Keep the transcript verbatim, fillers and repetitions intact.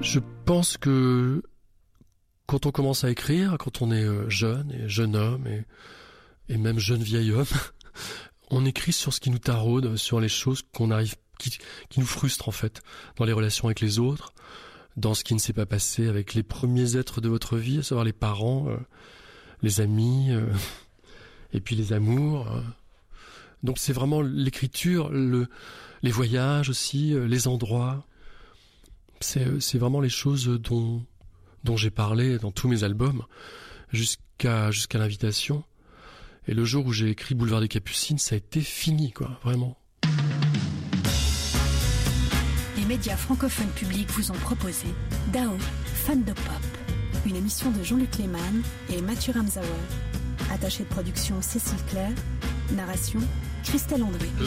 Je pense que quand on commence à écrire, quand on est jeune, et jeune homme, et, et même jeune vieil homme, on écrit sur ce qui nous taraude, sur les choses qu'on arrive, qui, qui nous frustrent en fait, dans les relations avec les autres, dans ce qui ne s'est pas passé avec les premiers êtres de votre vie, à savoir les parents, euh, les amis, euh, et puis les amours. Euh. Donc c'est vraiment l'écriture, le, les voyages aussi, euh, les endroits. C'est, c'est vraiment les choses dont, dont j'ai parlé dans tous mes albums, jusqu'à, jusqu'à l'invitation. Et le jour où j'ai écrit Boulevard des Capucines, ça a été fini, quoi, vraiment. Les médias francophones publics vous ont proposé Dao, fan de pop. Une émission de Jean-Luc Lehmann et Mathieu Ramsauer. Attaché de production Cécile Claire. Narration Christelle André.